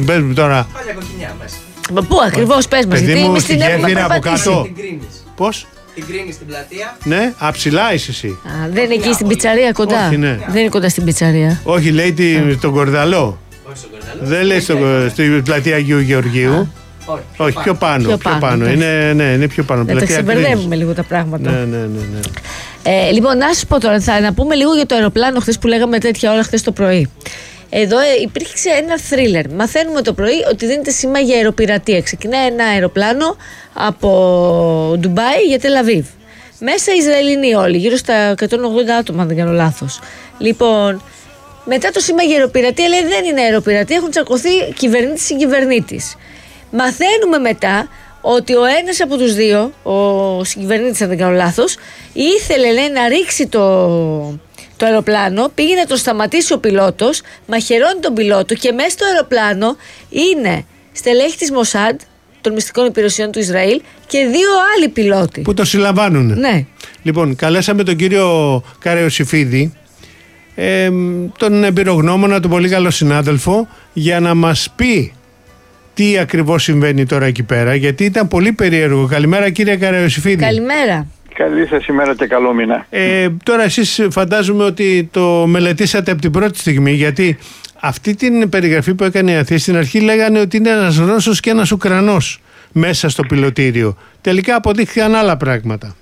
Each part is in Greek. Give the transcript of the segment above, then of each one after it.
Πες μου τώρα. Πάλια κοκκινιά μέσα. Πού ακριβώς, πες μας, γιατί εμείς την έχουμε περπατήσει. Κάτω. Πώς? Την κρίνεις στην πλατεία. Ναι, ψηλά είσαι εσύ. Δεν είναι εκεί στην πιτσαρία κοντά. Όχι, ναι. Δεν είναι κοντά στην πιτσαρία. Όχι, λέει τον Κορδαλό. Όχι στον Κορδαλό. Δεν λέει στην πλατεία Αγίου Γεωργίου. Όχι, πιο πάνω. Είναι πιο πάνω. Να τα ξεμπερδεύουμε λίγο τα πράγματα. Ναι. Λοιπόν, να σας πω τώρα, να πούμε λίγο για το αεροπλάνο χθες που λέγαμε τέτοια ώρα χθες το πρωί. Εδώ υπήρξε ένα θρίλερ. Μαθαίνουμε το πρωί ότι δίνεται σήμα για αεροπειρατεία. Ξεκινάει ένα αεροπλάνο από Ντουμπάι για Τελαβίβ. Μέσα Ισραηλινοί όλοι, γύρω στα 180 άτομα, αν δεν κάνω λάθος. Λοιπόν, μετά το σήμα για αεροπειρατεία λέει δεν είναι αεροπειρατεία, έχουν τσακωθεί κυβερνήτης συγκυβερνήτης. Μαθαίνουμε μετά ότι ο ένας από τους δύο, ο συγκυβερνήτης αν δεν κάνω λάθος, ήθελε λέει, να ρίξει το αεροπλάνο, πήγε να το σταματήσει ο πιλότος, μαχαιρώνει τον πιλότο και μέσα στο αεροπλάνο είναι στελέχη της Μοσάντ, των μυστικών υπηρεσιών του Ισραήλ και δύο άλλοι πιλότοι. Που το συλλαμβάνουν. Ναι. Λοιπόν, καλέσαμε τον κύριο Καρεοσιφίδη, τον εμπειρογνώμονα, τον πολύ καλό συνάδελφο, για να μας πει τι ακριβώς συμβαίνει τώρα εκεί πέρα, γιατί ήταν πολύ περίεργο. Καλημέρα κύριε Καρεοσιφίδη. Καλημέρα. Καλή σας ημέρα και καλό μήνα. Τώρα εσείς φαντάζομαι ότι το μελετήσατε από την πρώτη στιγμή, γιατί αυτή την περιγραφή που έκανε η Αθήνα στην αρχή λέγανε ότι είναι ένας Ρώσος και ένας Ουκρανός μέσα στο πιλωτήριο. Τελικά αποδείχθηκαν άλλα πράγματα.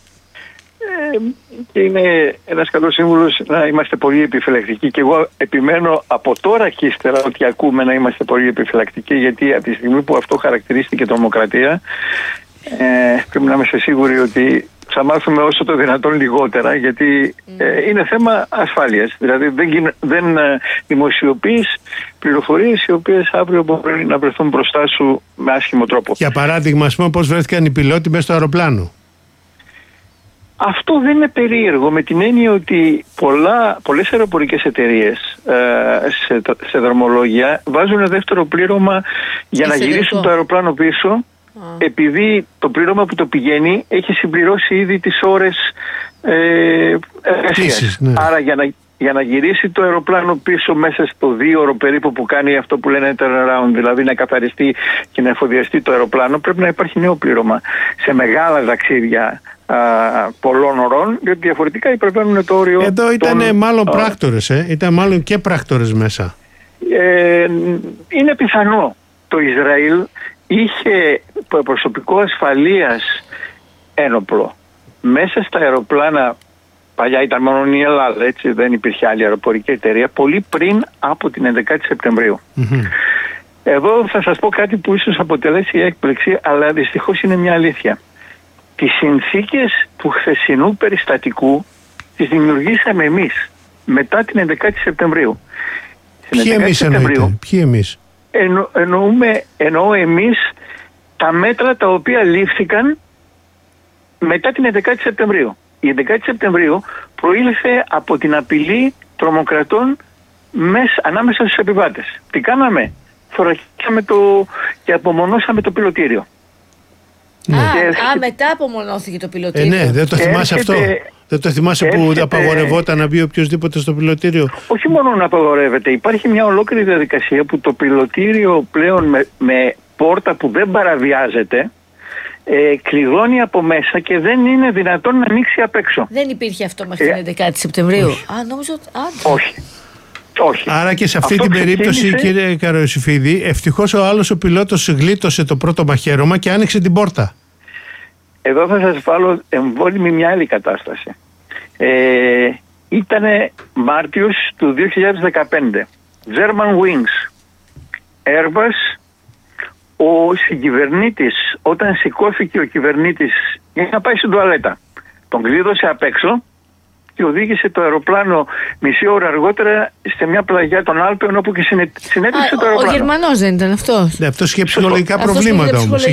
Και είναι ένας καλός σύμβουλος να είμαστε πολύ επιφυλακτικοί και εγώ επιμένω από τώρα και ύστερα ότι ακούμε να είμαστε πολύ επιφυλακτικοί, γιατί από τη στιγμή που αυτό χαρακτηρίστηκε τρομοκρατία πρέπει να είμαστε σίγουροι ότι θα μάθουμε όσο το δυνατόν λιγότερα, γιατί είναι θέμα ασφάλειας. Δηλαδή δεν δημοσιοποιείς πληροφορίες οι οποίες αύριο μπορεί να βρεθούν μπροστά σου με άσχημο τρόπο. Για παράδειγμα, ας πούμε, πώς βρέθηκαν οι πιλότοι μέσα στο αεροπλάνο. Αυτό δεν είναι περίεργο, με την έννοια ότι πολλές αεροπορικές εταιρείες σε δρομολόγια βάζουν δεύτερο πλήρωμα για να γυρίσουν το αεροπλάνο πίσω, επειδή το πλήρωμα που το πηγαίνει έχει συμπληρώσει ήδη τις ώρες εργασίας. Ναι. Άρα για να γυρίσει το αεροπλάνο πίσω μέσα στο 2ωρο περίπου που κάνει αυτό που λένε turnaround, δηλαδή να καθαριστεί και να εφοδιαστεί το αεροπλάνο, πρέπει να υπάρχει νέο πλήρωμα σε μεγάλα ταξίδια πολλών ωρών, διότι διαφορετικά υπερβαίνουν το όριο. Εδώ ήταν μάλλον πράκτορες, ήταν μάλλον και πράκτορες μέσα. Είναι πιθανό. Το Ισραήλ είχε προσωπικό ασφαλείας ένοπλο μέσα στα αεροπλάνα. Παλιά ήταν μόνο η Ελλάδα, έτσι, δεν υπήρχε άλλη αεροπορική εταιρεία, πολύ πριν από την 11η Σεπτεμβρίου. Εδώ θα σας πω κάτι που ίσως αποτελέσει έκπληξη, αλλά δυστυχώς είναι μια αλήθεια. Τις συνθήκες του χθεσινού περιστατικού τις δημιουργήσαμε εμείς μετά την 11η Σεπτεμβρίου. Ποιοι εμείς? Εννοώ εμείς τα μέτρα τα οποία λήφθηκαν μετά την 11η Σεπτεμβρίου. Η 11η Σεπτεμβρίου προήλθε από την απειλή τρομοκρατών ανάμεσα στους επιβάτες. Τι κάναμε? Θωρακίσαμε και απομονώσαμε το πιλωτήριο. Μετά απομονώθηκε το πιλωτήριο. Ναι, δεν το θυμάσαι αυτό? Δεν το θυμάσαι που απαγορευόταν να μπει οποιοδήποτε στο πιλωτήριο? Όχι μόνο να απαγορεύεται, υπάρχει μια ολόκληρη διαδικασία που το πιλωτήριο πλέον με πόρτα που δεν παραβιάζεται κλειδώνει από μέσα και δεν είναι δυνατόν να ανοίξει απ' έξω. Δεν υπήρχε αυτό μέχρι την 11η Σεπτεμβρίου. Όχι. Άρα και σε αυτή την περίπτωση, κύριε Καρεοσιφίδη, ευτυχώς ο άλλος ο πιλότος γλίτωσε το πρώτο μαχαίρωμα και άνοιξε την πόρτα. Εδώ θα σας βάλω εμβόλυμη μια άλλη κατάσταση. Ήτανε Μάρτιος του 2015. German Wings, Airbus, ο συγκυβερνήτης, όταν σηκώθηκε ο κυβερνήτης για να πάει στην τουαλέτα, τον κλείδωσε απ' έξω και οδήγησε το αεροπλάνο μισή ώρα αργότερα σε μια πλαγιά των Άλπαιων, όπου και συνέτρεψε το αεροπλάνο. Ο Γερμανός δεν ήταν αυτός? Ναι, αυτό είχε ψυχολογικά προβλήματα όμως.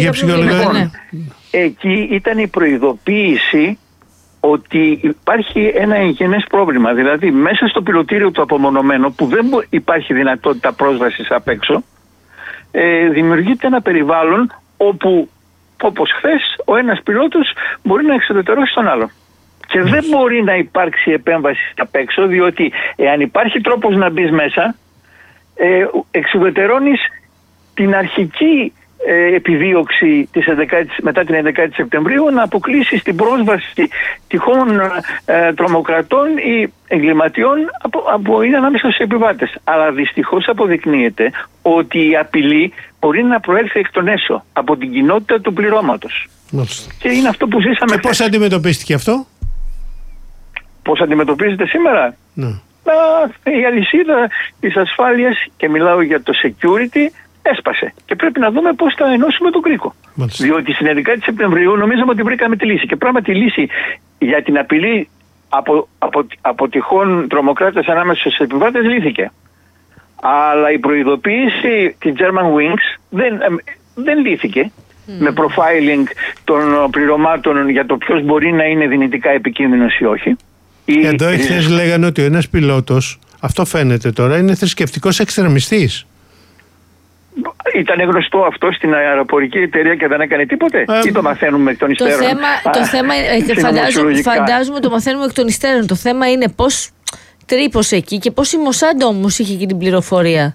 Εκεί ήταν η προειδοποίηση ότι υπάρχει ένα εγγενές πρόβλημα. Δηλαδή μέσα στο πιλωτήριο του απομονωμένο, που δεν υπάρχει δυνατότητα πρόσβασης απ' έξω, δημιουργείται ένα περιβάλλον όπου, όπως χθες, ο ένας πιλότος μπορεί να εξουδετερώσει τον άλλο. Και δεν μπορεί να υπάρξει επέμβαση απ' έξω, διότι εάν υπάρχει τρόπος να μπεις μέσα, εξουδετερώνεις την αρχική επιδίωξη μετά την 11η Σεπτεμβρίου να αποκλείσει την πρόσβαση τυχόν τρομοκρατών ή εγκληματιών είναι ανάμεσα στους επιβάτες. Αλλά δυστυχώς αποδεικνύεται ότι η απειλή μπορεί να προέλθει εκ των έσω, από την κοινότητα του πληρώματος. Και είναι αυτό που ζήσαμε. Και πώς αντιμετωπίστηκε αυτό? Πώς αντιμετωπίζεται σήμερα? Ναι. Η αλυσίδα της ασφάλειας, και μιλάω για το security, έσπασε. Και πρέπει να δούμε πώς θα ενώσουμε τον κρίκο. Μάλιστα. Διότι στην 11η Σεπτεμβρίου νομίζαμε ότι βρήκαμε τη λύση. Και πράγματι η λύση για την απειλή από τυχόν τρομοκράτες ανάμεσα στους επιβάτες λύθηκε. Αλλά η προειδοποίηση της Germanwings δεν λύθηκε με profiling των πληρωμάτων για το ποιος μπορεί να είναι δυνητικά επικίνδυνος ή όχι. Εδώ εχθές λέγανε ότι ο ένας πιλότος, αυτό φαίνεται τώρα, είναι θρησκευτικός εξτρεμιστής. Ήταν γνωστό αυτό στην αεροπορική εταιρεία και δεν έκανε τίποτε, ή το μαθαίνουμε εκ των υστέρων? Το θέμα φαντάζομαι το μαθαίνουμε εκ των υστέρων. Το θέμα είναι πώς τρύπωσε εκεί και πώς η Μοσάντ όμως είχε εκεί την πληροφορία.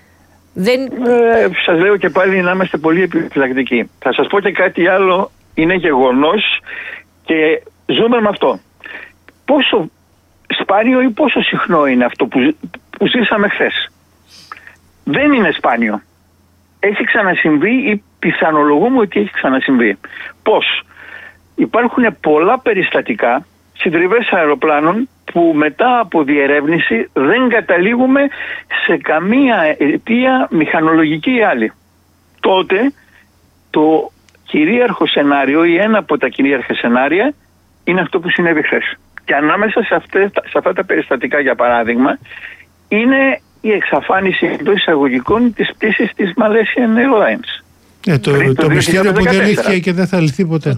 Σας λέω και πάλι να είμαστε πολύ επιφυλακτικοί. Θα σας πω και κάτι άλλο, είναι γεγονός και ζούμε με αυτό. Πόσο σπάνιο ή πόσο συχνό είναι αυτό που ζήσαμε χθες? Δεν είναι σπάνιο. Έχει ξανασυμβεί ή πιθανολογούμε ότι έχει ξανασυμβεί. Πώς? Υπάρχουν πολλά περιστατικά συντριβές αεροπλάνων που μετά από διερεύνηση δεν καταλήγουμε σε καμία αιτία μηχανολογική ή άλλη. Τότε το κυρίαρχο σενάριο ή ένα από τα κυρίαρχα σενάρια είναι αυτό που συνέβη χθες. Και ανάμεσα σε αυτά τα περιστατικά, για παράδειγμα, είναι η εξαφάνιση εντός εισαγωγικών της πτήσης της Malaysian Airlines. Το μυστήριο που δεν λύθηκε και δεν θα λυθεί ποτέ.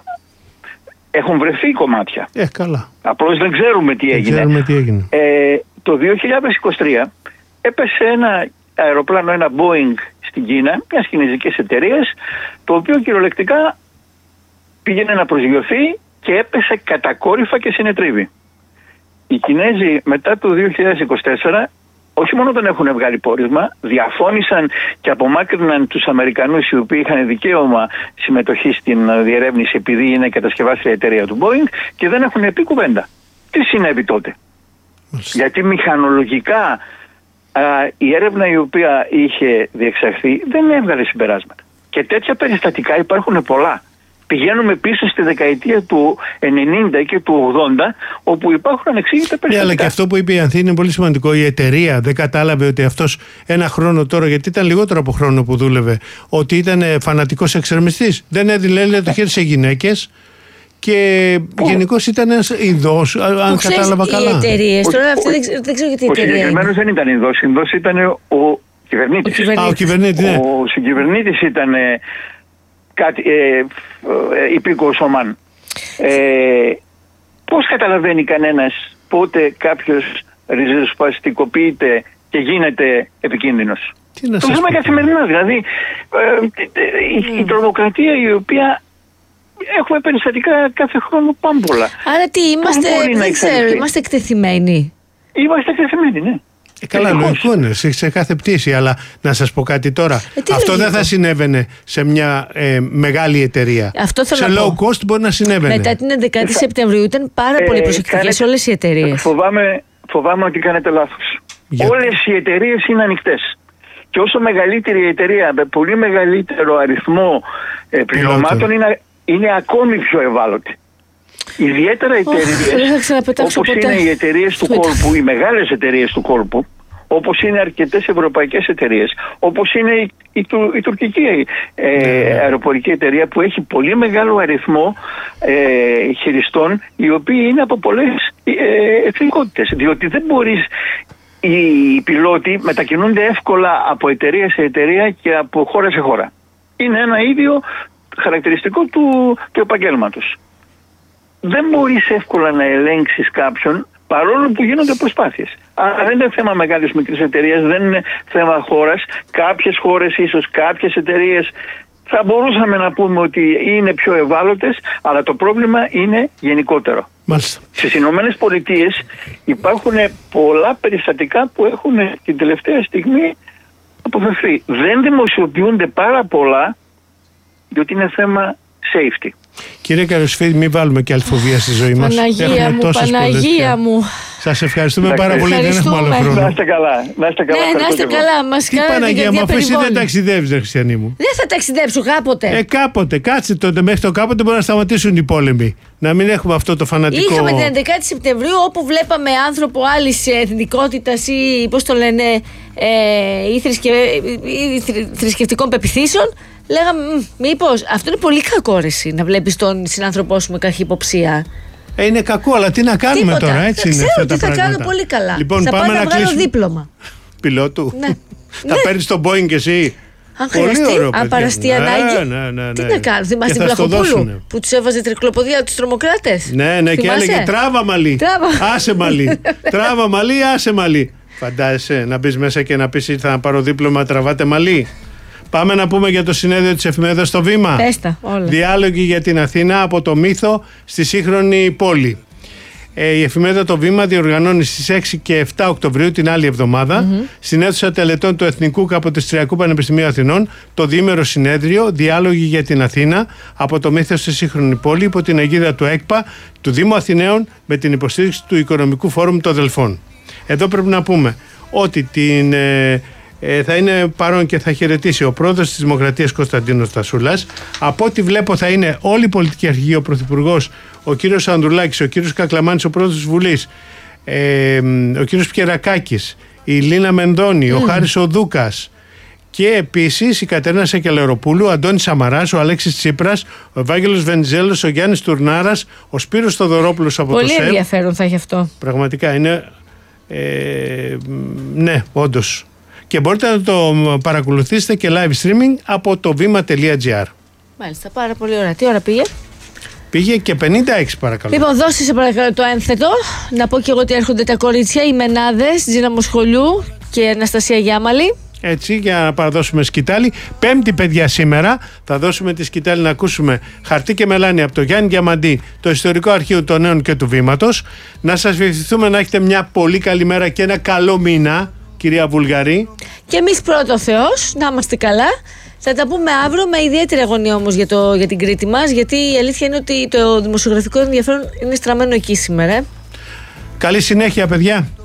Έχουν βρεθεί κομμάτια. Καλά. Απλώς δεν ξέρουμε τι έγινε. Το 2023 έπεσε ένα αεροπλάνο, ένα Boeing στην Κίνα, μιας κινεζικής εταιρείας, το οποίο κυριολεκτικά πήγαινε να προσγειωθεί και έπεσε κατακόρυφα και συνετρίβη. Οι Κινέζοι μετά το 2024 όχι μόνο δεν έχουν βγάλει πόρισμα, διαφώνησαν και απομάκρυναν τους Αμερικανούς οι οποίοι είχαν δικαίωμα συμμετοχή στην διερεύνηση επειδή είναι κατασκευάστρια εταιρεία του Boeing και δεν έχουν πει κουβέντα. Τι συνέβη τότε? Γιατί μηχανολογικά η έρευνα η οποία είχε διεξαχθεί δεν έβγαλε συμπεράσματα. Και τέτοια περιστατικά υπάρχουν πολλά. Πηγαίνουμε πίσω στη δεκαετία του 90 και του 80, όπου υπάρχουν ανεξήγητα περιστατικά. Ναι, αλλά και αυτό που είπε η Ανθή είναι πολύ σημαντικό. Η εταιρεία δεν κατάλαβε ότι αυτός ένα χρόνο τώρα, γιατί ήταν λιγότερο από χρόνο που δούλευε, ότι ήταν φανατικός εξτρεμιστής. Δεν έδινε το χέρι σε γυναίκες και γενικώς ήταν ένας Ινδός, αν κατάλαβα καλά. Οι εταιρείες, τώρα δεν ξέρω γιατί η εταιρεία. Ο συγκεκριμένος δεν ήταν Ινδός. Ινδός ήταν ο κυβερνήτης. Ο κυβερνήτης, ναι. Ο συγκυβερνήτης ήταν υπήκοος Ομάν. Πώς καταλαβαίνει κανένας πότε κάποιος ριζοσπαστικοποιείται και γίνεται επικίνδυνος? Το ζούμε καθημερινά. Δηλαδή η τρομοκρατία η οποία έχουμε περιστατικά κάθε χρόνο πάμπολα. Άρα τι είμαστε? Δεν ξέρω, είμαστε εκτεθειμένοι. Είμαστε εκτεθειμένοι, ναι. Καλά, λογικό είναι σε κάθε πτήση, αλλά να σας πω κάτι τώρα. Αυτό δεν θα συνέβαινε σε μια μεγάλη εταιρεία. Σε low cost μπορεί να συνέβαινε. Μετά την 11η Σεπτεμβρίου ήταν πάρα πολύ προσεκτικές όλες οι εταιρείες. Φοβάμαι ότι κάνετε λάθος. Όλες οι εταιρείες είναι ανοιχτές. Και όσο μεγαλύτερη η εταιρεία με πολύ μεγαλύτερο αριθμό πληρωμάτων είναι ακόμη πιο ευάλωτη. Ιδιαίτερα εταιρείες όπως είναι οι εταιρείες του κόλπου, οι μεγάλες εταιρείες του κόλπου, όπως είναι αρκετές ευρωπαϊκές εταιρείες, όπως είναι η τουρκική αεροπορική εταιρεία που έχει πολύ μεγάλο αριθμό χειριστών οι οποίοι είναι από πολλές εθνικότητες. Διότι δεν μπορείς, οι πιλότοι μετακινούνται εύκολα από εταιρεία σε εταιρεία και από χώρα σε χώρα. Είναι ένα ίδιο χαρακτηριστικό του επαγγέλματος. Δεν μπορείς εύκολα να ελέγξεις κάποιον παρόλο που γίνονται προσπάθειες. Άρα δεν είναι θέμα μεγάλης μικρής εταιρείας, δεν είναι θέμα χώρας. Κάποιες χώρες, ίσως κάποιες εταιρείες θα μπορούσαμε να πούμε ότι είναι πιο ευάλωτες, αλλά το πρόβλημα είναι γενικότερο. Μάλιστα. Στις Ηνωμένες Πολιτείες υπάρχουν πολλά περιστατικά που έχουν την τελευταία στιγμή αποφευθεί. Δεν δημοσιοποιούνται πάρα πολλά, διότι είναι θέμα safety. Κύριε Καριοσφίδη, μην βάλουμε και άλλη φοβία στη ζωή μας. Παναγία μου, Παναγία μου. Σας ευχαριστούμε πάρα πολύ. Δεν έχουμε άλλο χρόνο. Να είστε καλά. Να είστε καλά. Ναι, να είστε καλά. Μας Τι Παναγία μου, αφού εσύ δεν ταξιδεύεις, Χριστιανή μου. Δεν θα ταξιδέψω κάποτε. Κάποτε, κάτσε τότε. Μέχρι το κάποτε μπορεί να σταματήσουν οι πόλεμοι. Να μην έχουμε αυτό το φανατικό. Είχαμε την 11η Σεπτεμβρίου όπου βλέπαμε άνθρωπο άλλης εθνικότητας ή πώς το λένε, ή θρησκευτικών πεποιθήσεων. Λέγαμε, μήπως αυτό είναι πολύ κακό ρεσί, να βλέπεις τον συνάνθρωπό σου με καχυποψία. Είναι κακό, αλλά τι να κάνουμε τώρα, έτσι είναι αυτά τα πράγματα. Ξέρω τι θα κάνω πολύ καλά. Λοιπόν, θα πάμε πάω να βγάλω κλείσουμε. δίπλωμα. Πιλότου. Ναι. Θα παίρνεις τον Boeing εσύ. Αν χρειαστεί, αν παραστεί ανάγκη. Ναι. Τι να κάνω, θυμάστε την Βλαχοπούλου που τους έβαζε τρικλοποδία τους τρομοκράτες. Ναι, και έλεγε τράβα μαλλί. Άσε μαλλί. Τράβα μαλλί, άσε μαλλί. Φαντάζεσαι να μπεις μέσα και να πεις ήρθα να πάρω δίπλωμα, τραβάτε μαλλί. Πάμε να πούμε για το συνέδριο της εφημερίδας στο Βήμα. Πέστα, όλα. Διάλογοι για την Αθήνα από το μύθο στη σύγχρονη πόλη. Η εφημερίδα το Βήμα διοργανώνει στις 6 και 7 Οκτωβρίου την άλλη εβδομάδα στην αίθουσα τελετών του Εθνικού Καποτιστριακού Πανεπιστημίου Αθηνών το διήμερο συνέδριο Διάλογοι για την Αθήνα από το μύθο στη σύγχρονη πόλη υπό την αιγίδα του ΕΚΠΑ του Δήμου Αθηναίων με την υποστήριξη του Οικονομικού Φόρουμ των Δελφών. Εδώ πρέπει να πούμε ότι θα είναι παρόν και θα χαιρετήσει ο πρόεδρος της Δημοκρατίας Κωνσταντίνος Τασούλας. Από ό,τι βλέπω θα είναι όλη η πολιτική αρχηγή, ο πρωθυπουργός, ο κύριος Ανδρουλάκης, ο κύριος Κακλαμάνης, ο πρόεδρος της Βουλής, ο κύριος Πιερακάκης, η Λίνα Μενδώνη, ο Χάρης ο Δούκας και επίσης η Κατερίνα Σακελαροπούλου, ο Αντώνης Σαμαράς, ο Αλέξης Τσίπρας, ο Ευάγγελος Βενιζέλος, ο Γιάννης Τουρνάρας, ο Σπύρος Θοδωρόπουλος από πολύ το ΣΕΒ. Πολύ ενδιαφέρον θα έχει αυτό. Πραγματικά είναι. Ναι, όντως. Και μπορείτε να το παρακολουθήσετε και live streaming από το βήμα.gr. Μάλιστα, πάρα πολύ ωραία. Τι ώρα πήγε? Πήγε και 56 παρακαλώ. Λοιπόν, δώστε σε παρακαλώ το ένθετο. Να πω και εγώ ότι έρχονται τα κορίτσια, οι Μενάδες, Τζίνα Μοσχολιού και Αναστασία Γιάμαλη. Έτσι, για να παραδώσουμε σκητάλη. Πέμπτη, παιδιά, σήμερα θα δώσουμε τη σκητάλη να ακούσουμε Χαρτί και Μελάνη από το Γιάννη Διαμαντή, το Ιστορικό Αρχείο των Νέων και του Βήματος. Να σας ευχηθούμε να έχετε μια πολύ καλή μέρα και ένα καλό μήνα, κυρία Βουλγαρή. Και εμείς πρώτο Θεός, να είμαστε καλά. Θα τα πούμε αύριο με ιδιαίτερη αγωνία όμως για την Κρήτη μας, γιατί η αλήθεια είναι ότι το δημοσιογραφικό ενδιαφέρον είναι στραμμένο εκεί σήμερα. Καλή συνέχεια, παιδιά.